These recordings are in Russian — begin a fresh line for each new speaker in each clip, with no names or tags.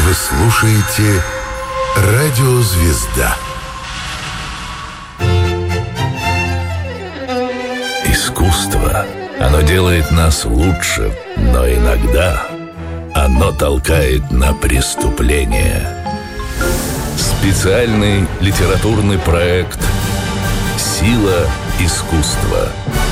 Вы слушаете «Радио Звезда».
Искусство, оно делает нас лучше, но иногда оно толкает на преступление. Специальный литературный проект «Сила искусства».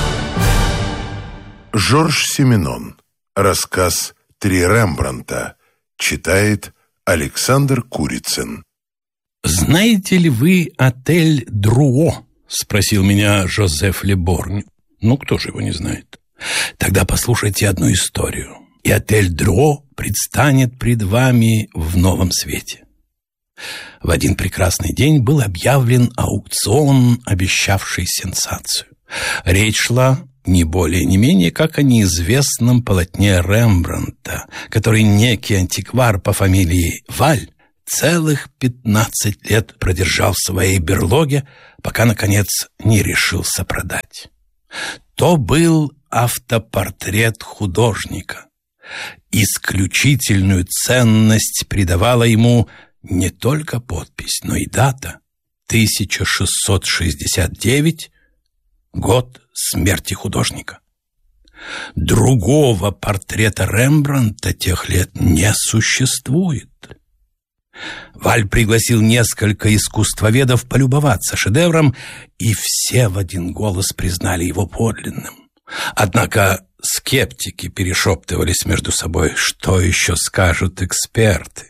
Жорж Сименон. Рассказ «Три Рембрандта». Читает Александр Курицын.
«Знаете ли вы отель Друо?» — спросил меня Жозеф Леборн. Ну, кто же его не знает? Тогда послушайте одну историю. И отель Друо предстанет пред вами в новом свете. В один прекрасный день был объявлен аукцион, обещавший сенсацию. Речь шла не более не менее, как о неизвестном полотне Рембрандта, который некий антиквар по фамилии Валь целых 15 лет продержал в своей берлоге, пока, наконец, не решился продать. То был автопортрет художника. Исключительную ценность придавала ему не только подпись, но и дата — 1669, год смерти художника. Другого портрета Рембрандта тех лет не существует. Валь пригласил несколько искусствоведов полюбоваться шедевром, и все в один голос признали его подлинным. Однако скептики перешептывались между собой, что еще скажут эксперты.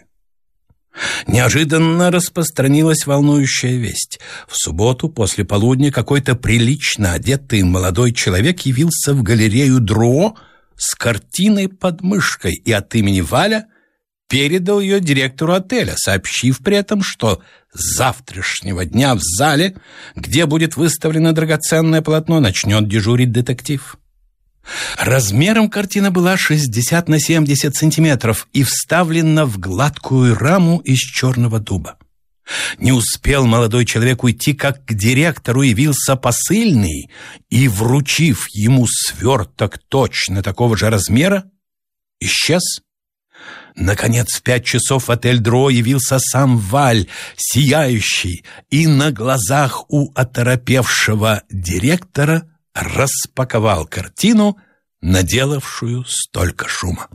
Неожиданно распространилась волнующая весть. В субботу после полудня какой-то прилично одетый молодой человек явился в галерею Друо с картиной под мышкой и от имени Валя передал ее директору отеля, сообщив при этом, что с завтрашнего дня в зале, где будет выставлено драгоценное полотно, начнет дежурить детектив. Размером картина была 60 на 70 сантиметров и вставлена в гладкую раму из черного дуба. Не успел молодой человек уйти, как к директору явился посыльный и, вручив ему сверток точно такого же размера, исчез. Наконец, в 5 часов в отель Друо явился сам Валь, сияющий, и на глазах у оторопевшего директора распаковал картину, наделавшую столько шума.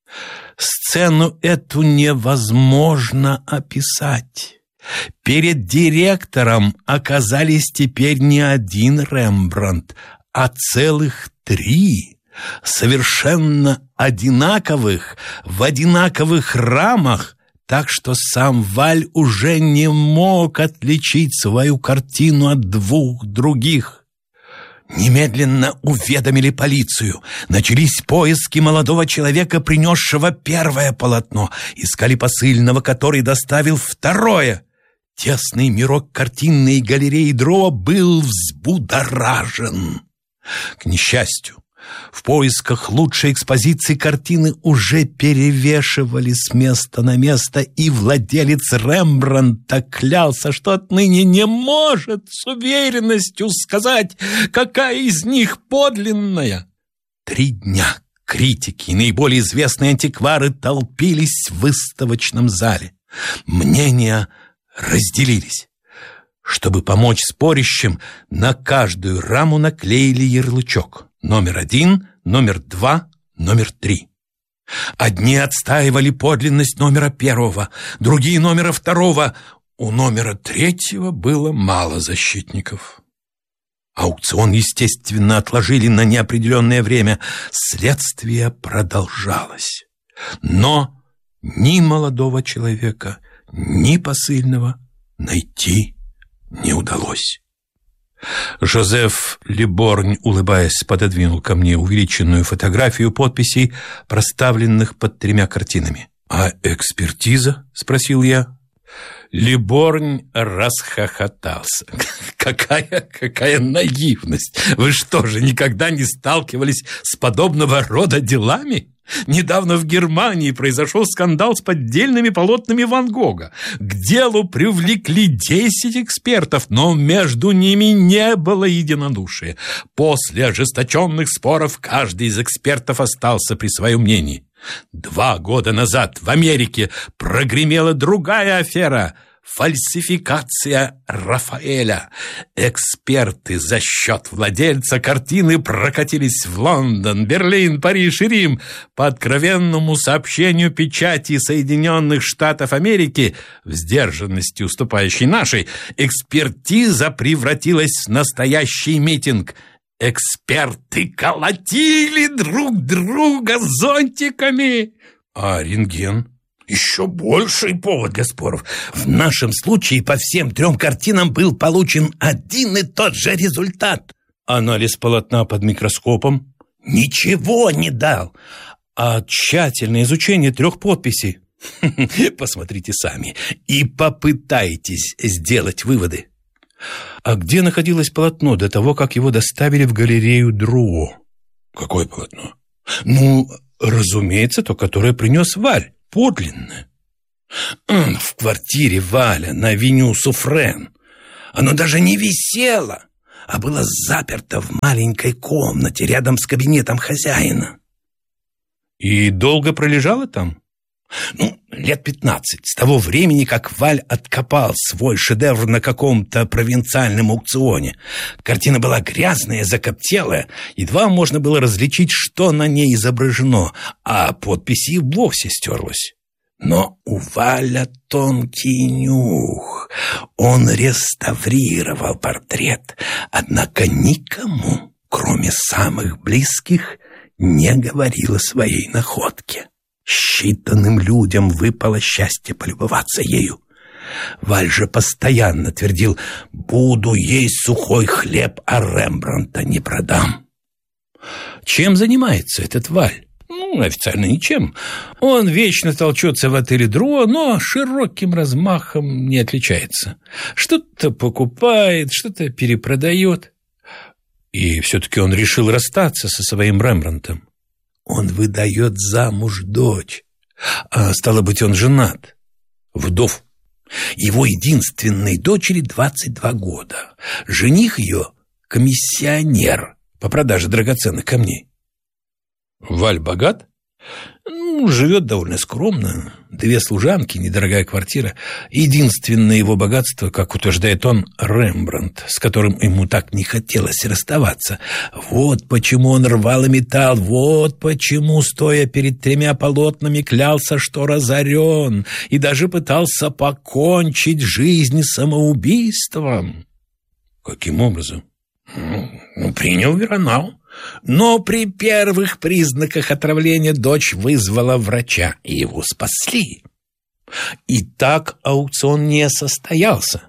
Сцену эту невозможно описать. Перед директором оказались теперь не один Рембрандт, а целых 3, совершенно одинаковых, в одинаковых рамах, так что сам Валь уже не мог отличить свою картину от 2 других. Немедленно уведомили полицию. Начались поиски молодого человека, принесшего первое полотно. Искали посыльного, который доставил второе. Тесный мирок картинной галереи Друо был взбудоражен. К несчастью, в поисках лучшей экспозиции картины уже перевешивали с места на место, и владелец Рембрандта клялся, что отныне не может с уверенностью сказать, какая из них подлинная. 3 дня критики и наиболее известные антиквары толпились в выставочном зале. Мнения разделились. Чтобы помочь спорящим, на каждую раму наклеили ярлычок: номер 1, номер 2, номер 3. Одни отстаивали подлинность номера 1, другие — номера 2. У номера 3 было мало защитников. Аукцион, естественно, отложили на неопределенное время. Следствие продолжалось. Но ни молодого человека, ни посыльного найти не удалось. Жозеф Леборн, улыбаясь, пододвинул ко мне увеличенную фотографию подписей, проставленных под 3 картинами. «А экспертиза?» — спросил я. Леборн расхохотался. Какая наивность! Вы что же, никогда не сталкивались с подобного рода делами? Недавно в Германии произошел скандал с поддельными полотнами Ван Гога. К делу привлекли 10 экспертов, но между ними не было единодушия. После ожесточенных споров каждый из экспертов остался при своем мнении. 2 года назад в Америке прогремела другая афера – фальсификация Рафаэля. Эксперты за счет владельца картины прокатились в Лондон, Берлин, Париж и Рим. По откровенному сообщению печати Соединенных Штатов Америки, в сдержанности уступающей нашей, экспертиза превратилась в настоящий митинг. Эксперты колотили друг друга зонтиками. А рентген? Еще больший повод для споров. В нашем случае по всем 3 картинам был получен один и тот же результат. Анализ полотна под микроскопом ничего не дал. А тщательное изучение 3 подписей. Посмотрите сами и попытайтесь сделать выводы. А где находилось полотно до того, как его доставили в галерею Дро? Какое полотно? Ну, разумеется, то, которое принес Валь. Подлинное. В квартире Валя на авеню Суфрен. Оно даже не висело, а было заперто в маленькой комнате рядом с кабинетом хозяина. И долго пролежало там? Лет 15, с того времени, как Валь откопал свой шедевр на каком-то провинциальном аукционе. Картина была грязная, закоптелая, едва можно было различить, что на ней изображено, а подпись и вовсе стерлась. Но у Валя тонкий нюх. Он реставрировал портрет, однако никому, кроме самых близких, не говорил о своей находке. Считанным людям выпало счастье полюбоваться ею. Валь же постоянно твердил: «Буду есть сухой хлеб, а Рембрандта не продам». Чем занимается этот Валь? Официально ничем. Он вечно толчется в отеле Дро, но широким размахом не отличается. Что-то покупает, что-то перепродает. И все-таки он решил расстаться со своим Рембрандтом. Он выдает замуж дочь, а стало быть, он женат. Вдов. Его единственной дочери 22 года. Жених ее – комиссионер по продаже драгоценных камней. Валь богат? Живет довольно скромно. 2 служанки, недорогая квартира. Единственное его богатство, как утверждает он, Рембрандт, с которым ему так не хотелось расставаться. Вот почему он рвал и металл, вот почему, стоя перед 3 полотнами, клялся, что разорен, и даже пытался покончить жизнь самоубийством. Каким образом? Принял веронал. Но при первых признаках отравления дочь вызвала врача, и его спасли. И так аукцион не состоялся.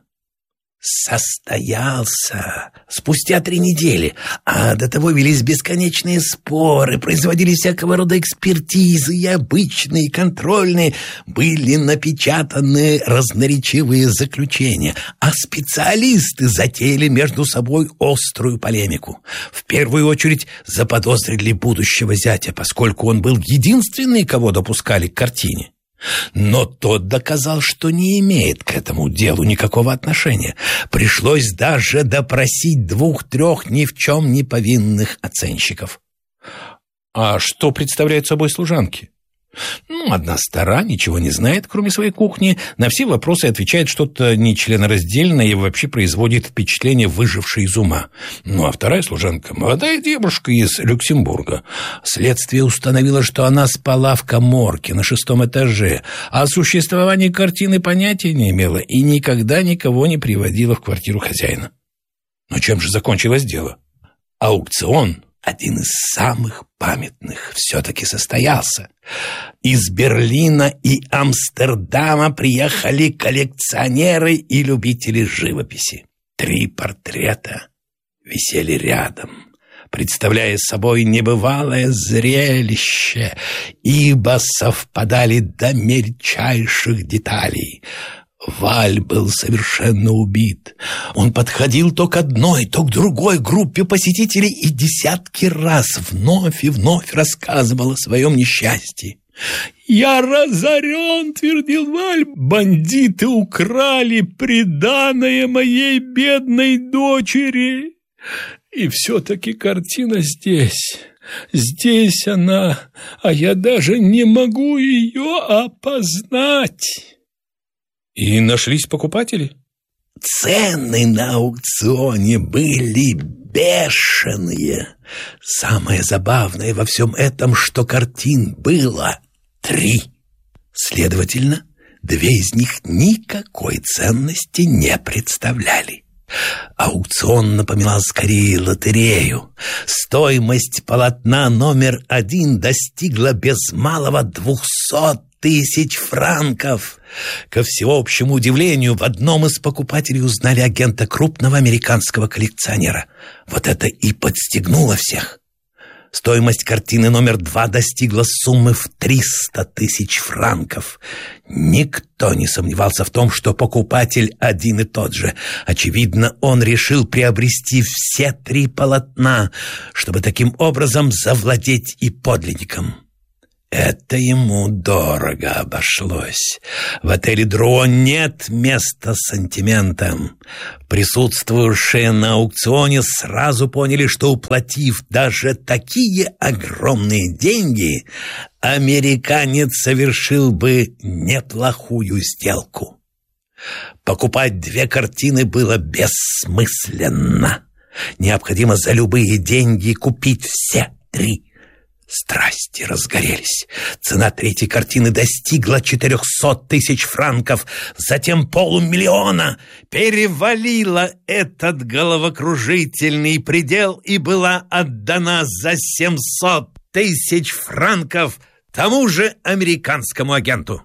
Состоялся спустя 3 недели, а до того велись бесконечные споры, производились всякого рода экспертизы, и обычные, и контрольные, были напечатаны разноречивые заключения, а специалисты затеяли между собой острую полемику. В первую очередь заподозрили будущего зятя, поскольку он был единственный, кого допускали к картине. Но тот доказал, что не имеет к этому делу никакого отношения. Пришлось даже допросить 2-3 ни в чем не повинных оценщиков. А что представляют собой служанки? Одна стара, ничего не знает, кроме своей кухни, на все вопросы отвечает что-то нечленораздельное и вообще производит впечатление выжившей из ума. А вторая служанка – молодая девушка из Люксембурга. Следствие установило, что она спала в каморке на 6-м этаже, а о существовании картины понятия не имела и никогда никого не приводила в квартиру хозяина. Но чем же закончилось дело? Аукцион, один из самых памятных, все-таки состоялся. Из Берлина и Амстердама приехали коллекционеры и любители живописи. 3 портрета висели рядом, представляя собой небывалое зрелище, ибо совпадали до мельчайших деталей. Валь был совершенно убит. Он подходил то к одной, то к другой группе посетителей и десятки раз вновь и вновь рассказывал о своем несчастье. «Я разорен», — твердил Валь, — «бандиты украли приданое моей бедной дочери». И все-таки картина здесь, Здесь она, а я даже не могу ее опознать. И нашлись покупатели?
Цены на аукционе были бешеные. Самое забавное во всем этом, что картин было 3. Следовательно, 2 из них никакой ценности не представляли. Аукцион напоминал скорее лотерею. Стоимость полотна номер 1 достигла без малого 200 тысяч франков. Ко всеобщему удивлению, в одном из покупателей узнали агента крупного американского коллекционера. Вот это и подстегнуло всех. Стоимость картины номер 2 достигла суммы в 300 тысяч франков. Никто не сомневался в том, что покупатель один и тот же. Очевидно, он решил приобрести все 3 полотна, чтобы таким образом завладеть и подлинником. Это ему дорого обошлось. В отеле «Дро» нет места сантиментам. Присутствующие на аукционе сразу поняли, что, уплатив даже такие огромные деньги, американец совершил бы неплохую сделку. Покупать 2 картины было бессмысленно. Необходимо за любые деньги купить все 3. Страсти разгорелись. Цена 3-й картины достигла 400 тысяч франков, затем 500 000, перевалила этот головокружительный предел и была отдана за 700 тысяч франков тому же американскому агенту.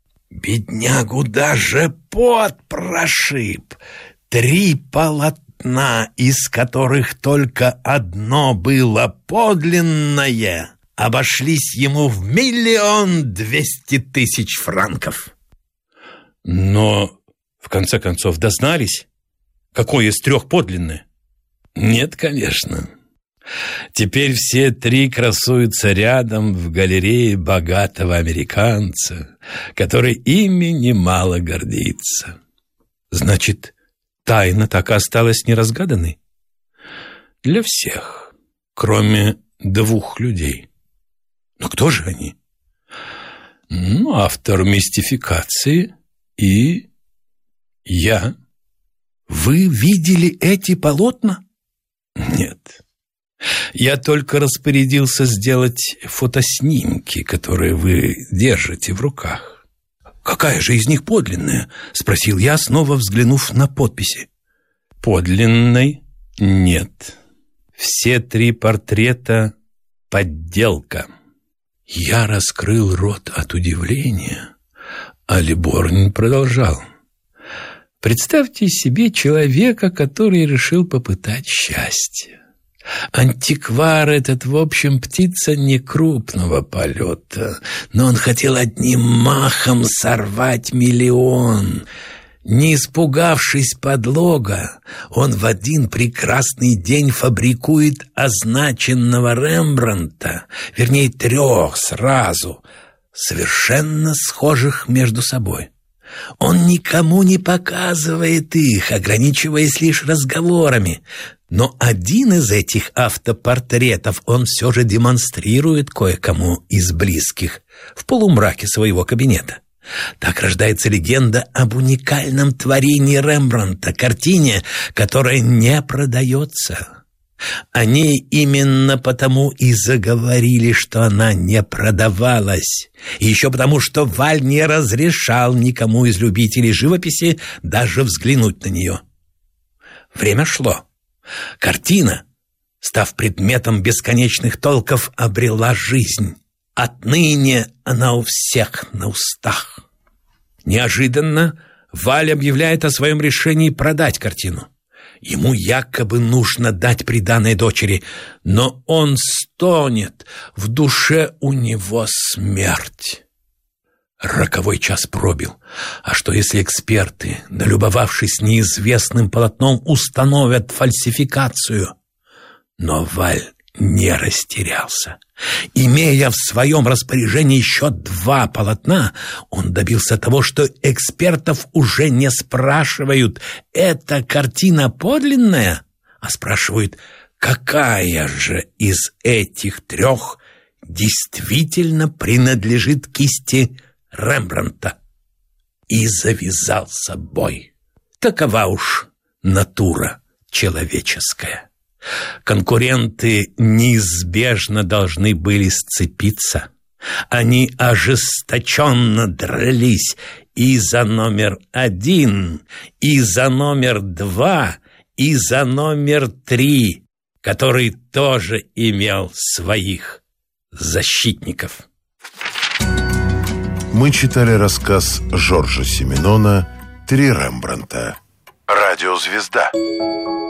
Беднягу даже пот прошиб. 3 полотна, из которых только одно было подлинное, обошлись ему в 1 200 000 франков.
Но, в конце концов, дознались, какое из 3 подлинное?
Нет, конечно.
Теперь все 3 красуются рядом в галерее богатого американца, который ими немало гордится. Значит, тайна так и осталась неразгаданной? Для всех, кроме 2 людей. Но кто же они? Автор мистификации и я.
Вы видели эти полотна?
Нет. Я только распорядился сделать фотоснимки, которые вы держите в руках.
«Какая же из них подлинная?» — спросил я, снова взглянув на подписи.
Подлинной нет. Все 3 портрета — подделка. Я раскрыл рот от удивления, а Леборн продолжал. Представьте себе человека, который решил попытать счастье. Антиквар этот, в общем, птица не крупного полета, но он хотел одним махом сорвать 1 000 000. Не испугавшись подлога, он в один прекрасный день фабрикует означенного Рембрандта, вернее 3 сразу, совершенно схожих между собой. Он никому не показывает их, ограничиваясь лишь разговорами. Но один из этих автопортретов он все же демонстрирует кое-кому из близких в полумраке своего кабинета. Так рождается легенда об уникальном творении Рембрандта, картине, которая не продается. О ней именно потому и заговорили, что она не продавалась. И еще потому, что Валь не разрешал никому из любителей живописи даже взглянуть на нее. Время шло. Картина, став предметом бесконечных толков, обрела жизнь. Отныне она у всех на устах. Неожиданно Валь объявляет о своем решении продать картину. Ему якобы нужно дать приданое дочери, но он стонет, в душе у него смерть. Роковой час пробил. А что, если эксперты, налюбовавшись неизвестным полотном, установят фальсификацию? Но Валь не растерялся. Имея в своем распоряжении еще 2 полотна, он добился того, что экспертов уже не спрашивают: «Эта картина подлинная?», а спрашивают: какая же из этих трех действительно принадлежит кисти Рембрандта? И завязался бой. Такова уж натура человеческая. Конкуренты неизбежно должны были сцепиться. Они ожесточенно дрались и за номер 1, и за номер 2, и за номер 3, который тоже имел своих защитников.
Мы читали рассказ Жоржа Сименона «Три Рембрандта». Радиозвезда.